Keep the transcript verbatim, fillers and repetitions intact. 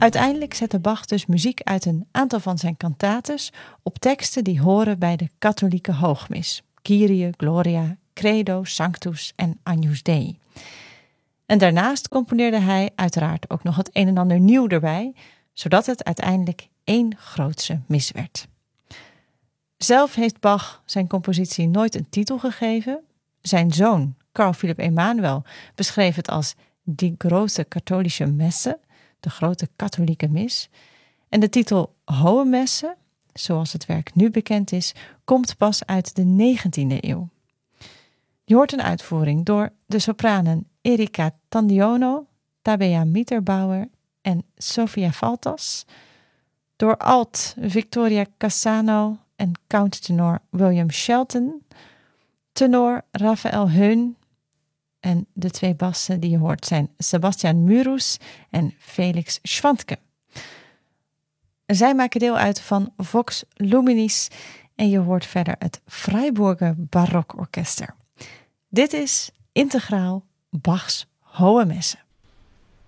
Uiteindelijk zette Bach dus muziek uit een aantal van zijn cantates op teksten die horen bij de katholieke hoogmis. Kyrie, Gloria, Credo, Sanctus en Agnus Dei. En daarnaast componeerde hij uiteraard ook nog het een en ander nieuw erbij, zodat het uiteindelijk één grootse mis werd. Zelf heeft Bach zijn compositie nooit een titel gegeven. Zijn zoon, Carl Philipp Emanuel, beschreef het als die grote katholische Messe, de grote katholieke mis. En de titel Hohe Messe, zoals het werk nu bekend is, komt pas uit de negentiende eeuw. Je hoort een uitvoering door de sopranen Erika Tandiono, Tabea Mitterbauer en Sofia Faltas, door alt Victoria Cassano en countertenor William Shelton, tenor Raphaël Heun en de twee bassen die je hoort zijn Sebastian Murus en Felix Schwantke. Zij maken deel uit van Vox Luminis en je hoort verder het Freiburger Barokorkester. Dit is integraal Bachs Hohe Messe.